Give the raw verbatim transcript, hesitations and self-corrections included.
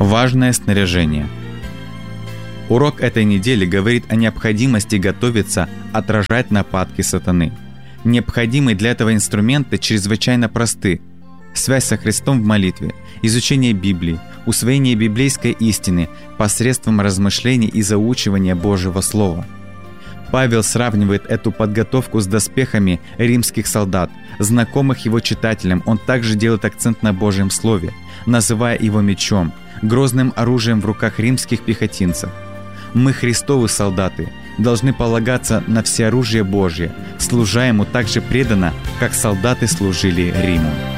Важное снаряжение. Урок этой недели говорит о необходимости готовиться отражать нападки сатаны. Необходимые для этого инструменты чрезвычайно просты. Связь со Христом в молитве, изучение Библии, усвоение библейской истины посредством размышлений и заучивания Божьего Слова. Павел сравнивает эту подготовку с доспехами римских солдат, знакомых его читателям. Он также делает акцент на Божьем Слове, называя его мечом, грозным оружием в руках римских пехотинцев. Мы, Христовы солдаты, должны полагаться на всеоружие Божье, служа Ему так же преданно, как солдаты служили Риму.